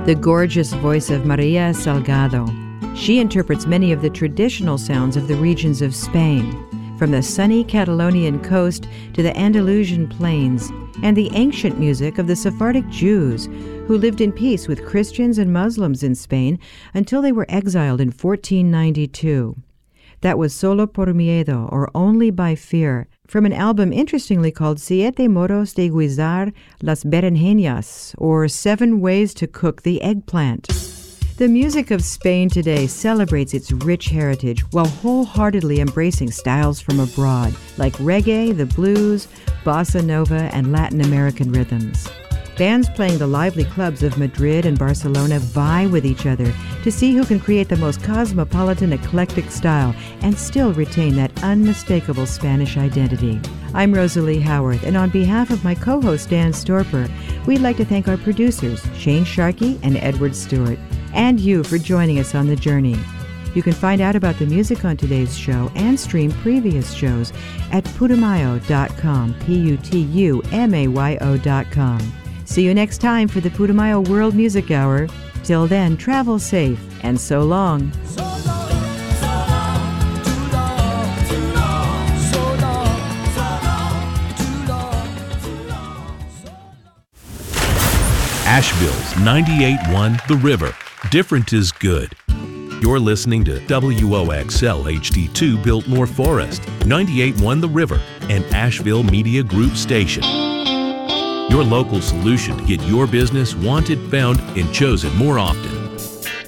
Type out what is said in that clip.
the gorgeous voice of Maria Salgado. She interprets many of the traditional sounds of the regions of Spain, from the sunny Catalonian coast to the Andalusian plains, and the ancient music of the Sephardic Jews who lived in peace with Christians and Muslims in Spain until they were exiled in 1492. That was Solo por Miedo, or Only by Fear, from an album interestingly called Siete Modos de Guisar las Berenjenas, or 7 Ways to Cook the Eggplant. The music of Spain today celebrates its rich heritage while wholeheartedly embracing styles from abroad, like reggae, the blues, bossa nova, and Latin American rhythms. Bands playing the lively clubs of Madrid and Barcelona vie with each other to see who can create the most cosmopolitan, eclectic style and still retain that unmistakable Spanish identity. I'm Rosalie Howarth, and on behalf of my co-host Dan Storper, we'd like to thank our producers, Shane Sharkey and Edward Stewart, and you for joining us on the journey. You can find out about the music on today's show and stream previous shows at putumayo.com, Putumayo.com. See you next time for the Putumayo World Music Hour. Till then, travel safe, and so long. Asheville's 98.1 The River. Different is good. You're listening to WOXL HD2 Biltmore Forest, 98.1 The River, an Asheville Media Group station. Your local solution to get your business wanted, found, and chosen more often.